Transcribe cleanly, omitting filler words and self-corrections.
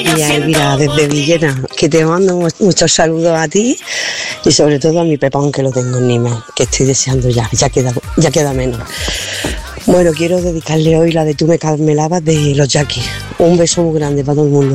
Y Elvira, desde Villena, que te mando muchos saludos a ti y sobre todo a mi Pepón, que lo tengo en Nimes, que estoy deseando ya queda menos. Bueno, quiero dedicarle hoy la de Tú me calmelabas de los Yaquis. Un beso muy grande para todo el mundo.